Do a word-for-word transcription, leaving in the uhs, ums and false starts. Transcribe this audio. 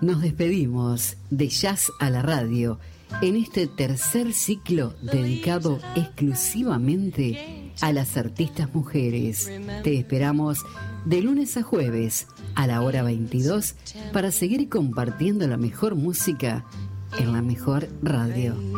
Nos despedimos de Jazz a la Radio en este tercer ciclo dedicado exclusivamente a las artistas mujeres. Te esperamos de lunes a jueves a la hora veintidós para seguir compartiendo la mejor música en la mejor radio.